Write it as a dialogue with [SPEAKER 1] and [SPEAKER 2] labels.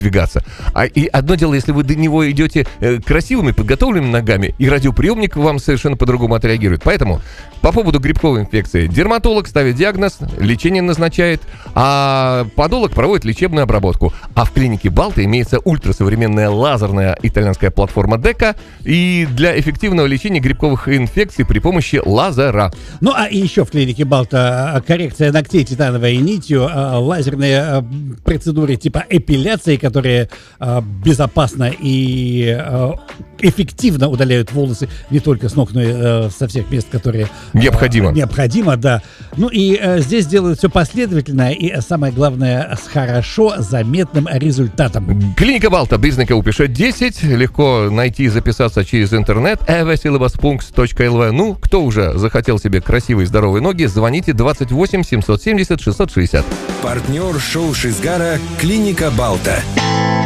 [SPEAKER 1] двигаться. И одно дело, если вы до него идете красивыми, подготовленными ногами, и радиоприемник вам совершенно по-другому отреагирует. Поэтому по поводу грибковой инфекции. Дерматолог ставит диагноз, лечение назначает, а подолог проводит лечебную обработку. А в клинике Балта имеется ультрасовременная лазерная итальянская платформа Дека и для эффективного лечения грибковых инфекций при помощи лазера.
[SPEAKER 2] Ну, а еще в клинике Балта коррекция ногтей титановой нитью, лазерные процедуры типа эпиляции, которые безопасно и эффективно удаляют волосы не только с ног, но и со всех мест, которые необходимо, да. Ну и здесь делают все последовательно и, самое главное, с хорошо заметным результатом.
[SPEAKER 1] Клиника Балта, Бизника пишет 10, легко найти и записаться через интернет evesilvaspunks.lv. Ну, кто уже захотел себе красивые здоровые ноги, звоните 28 770 660.
[SPEAKER 3] Партнер шоу Шизгара — клиника Балта.